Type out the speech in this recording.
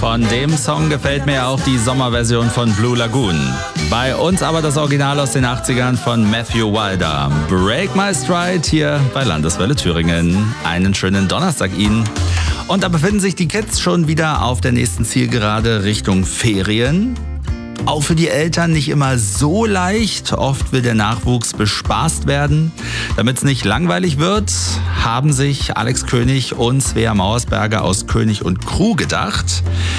Von dem Song gefällt mir auch die Sommerversion von Blue Lagoon. Bei uns aber das Original aus den 80ern von Matthew Wilder. Break My Stride hier bei Landeswelle Thüringen. Einen schönen Donnerstag Ihnen. Und da befinden sich die Kids schon wieder auf der nächsten Zielgerade Richtung Ferien. Auch für die Eltern nicht immer so leicht. Oft will der Nachwuchs bespaßt werden. Damit es nicht langweilig wird, haben sich Alex König und Svea Mauersberger aus König und Crew gedacht.